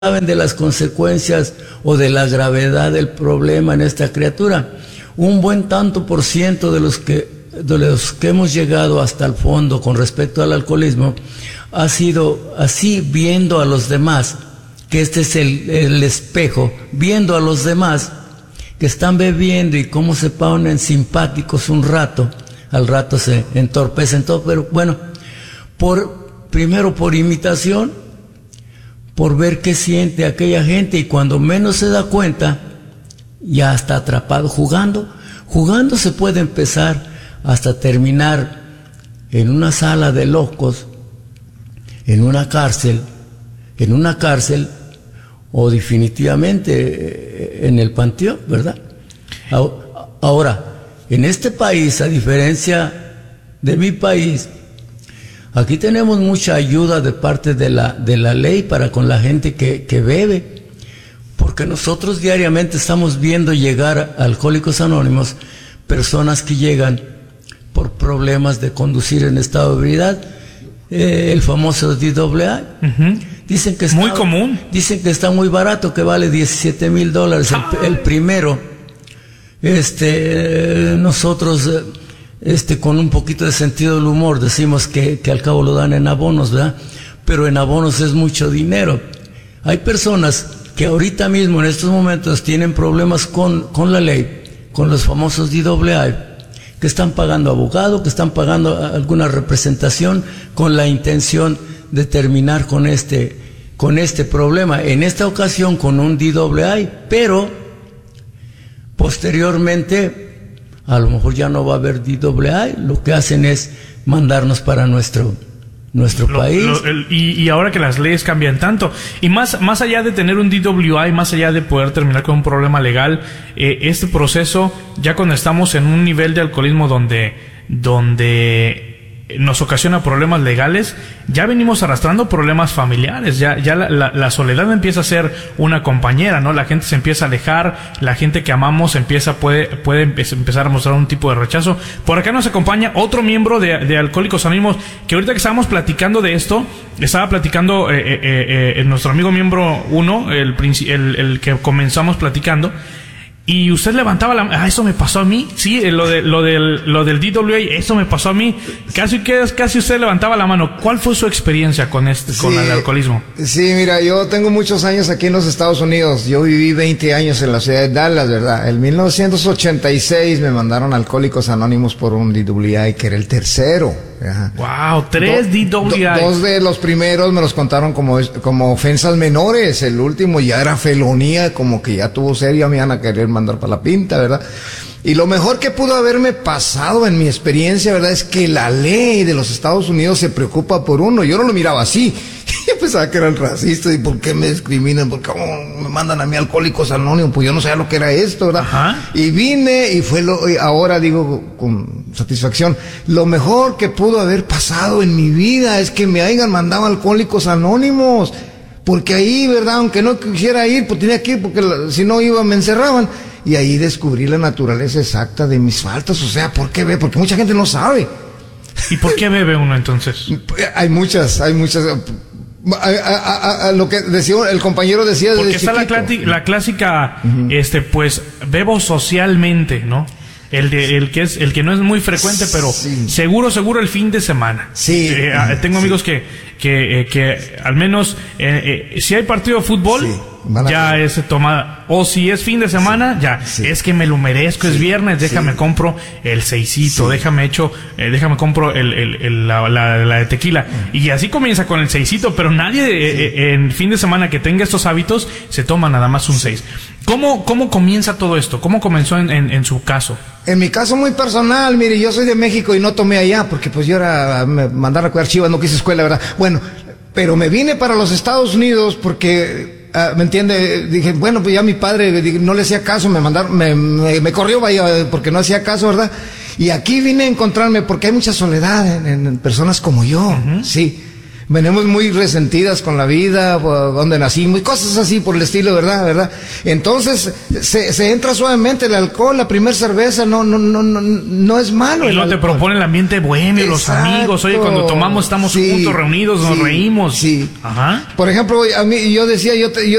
saben de las consecuencias o de la gravedad del problema en esta criatura. Un buen tanto por ciento de los que hemos llegado hasta el fondo con respecto al alcoholismo ha sido así, viendo a los demás, que este es el espejo, viendo a los demás que están bebiendo y cómo se ponen simpáticos un rato, al rato se entorpecen todo, pero bueno, primero por imitación, por ver qué siente aquella gente, y cuando menos se da cuenta, ya está atrapado jugando. Jugando se puede empezar hasta terminar en una sala de locos, en una cárcel, o definitivamente en el panteón, ¿verdad? Ahora, en este país, a diferencia de mi país, aquí tenemos mucha ayuda de parte de la ley para con la gente que bebe, porque nosotros diariamente estamos viendo llegar a Alcohólicos Anónimos personas que llegan por problemas de conducir en estado de ebriedad, el famoso DWI. Dicen que está muy común. Dicen que está muy barato, que vale $17,000 el primero. Nosotros con un poquito de sentido del humor decimos que al cabo lo dan en abonos, ¿verdad? Pero en abonos es mucho dinero. Hay personas que ahorita mismo en estos momentos tienen problemas con la ley, con los famosos DWI, que están pagando abogado, que están pagando alguna representación con la intención de terminar con este problema. En esta ocasión con un DWI, pero posteriormente a lo mejor ya no va a haber DWI, lo que hacen es mandarnos para nuestro país. Y ahora que las leyes cambian tanto, y más allá de tener un DWI, más allá de poder terminar con un problema legal, este proceso, ya cuando estamos en un nivel de alcoholismo donde nos ocasiona problemas legales, ya venimos arrastrando problemas familiares, ya la soledad empieza a ser una compañera, ¿no? La gente se empieza a alejar, la gente que amamos puede empezar a mostrar un tipo de rechazo. Por acá nos acompaña otro miembro de Alcohólicos Anónimos, que ahorita que estábamos platicando de esto, estaba platicando nuestro amigo miembro 1, el que comenzamos platicando, y usted levantaba la mano. Eso me pasó a mí. Sí, lo del DWA, eso me pasó a mí. Casi usted levantaba la mano. ¿Cuál fue su experiencia con el alcoholismo? Sí, mira, yo tengo muchos años aquí en los Estados Unidos. Yo viví 20 años en la ciudad de Dallas, ¿verdad? En 1986 me mandaron a Alcohólicos Anónimos por un DWI, que era el tercero. Ajá. Wow, 3 DWI. Dos de los primeros me los contaron como ofensas menores. El último ya era felonía, como que ya tuvo seria, me iban a querer mandar para la pinta, ¿verdad? Y lo mejor que pudo haberme pasado en mi experiencia, ¿verdad?, es que la ley de los Estados Unidos se preocupa por uno. Yo no lo miraba así. Yo pensaba que eran racistas. ¿Y por qué me discriminan? ¿Por qué me mandan a mí Alcohólicos Anónimos? Pues yo no sabía lo que era esto, ¿verdad? Ajá. Y vine y ahora digo con satisfacción, lo mejor que pudo haber pasado en mi vida es que me hayan mandado a Alcohólicos Anónimos. Porque ahí, ¿verdad?, aunque no quisiera ir, pues tenía que ir, porque si no iba me encerraban. Y ahí descubrí la naturaleza exacta de mis faltas. O sea, ¿por qué bebe? Porque mucha gente no sabe. ¿Y por qué bebe uno entonces? Hay muchas. Lo que decía el compañero decía porque desde está chiquito. la clásica, pues bebo socialmente, ¿no? El que no es muy frecuente, pero sí. seguro el fin de semana. Sí. Tengo amigos que al menos si hay partido de fútbol, sí, ya es tomada. O si es fin de semana, sí, ya. Sí. Es que me lo merezco, sí, es viernes, déjame compro el seisito, sí, déjame compro la de tequila. Y así comienza con el seisito, pero nadie en fin de semana que tenga estos hábitos se toma nada más un 6. ¿Cómo comienza todo esto? ¿Cómo comenzó en su caso? En mi caso muy personal, mire, yo soy de México y no tomé allá, porque pues yo me mandaron a cuidar chivas, no quise escuela, ¿verdad? Bueno, pero me vine para los Estados Unidos porque, ¿me entiende? Dije, bueno, pues ya mi padre no le hacía caso, me corrió, vaya, porque no hacía caso, ¿verdad? Y aquí vine a encontrarme porque hay mucha soledad en personas como yo, sí. venimos muy resentidas con la vida, donde nacimos, y cosas así por el estilo, ¿verdad? Entonces, se entra suavemente el alcohol, la primera cerveza, no es malo. Y no te propone el ambiente bohemio, los amigos, oye, cuando tomamos estamos juntos, reunidos, nos reímos. Sí. Ajá. Por ejemplo, a mí, yo decía, yo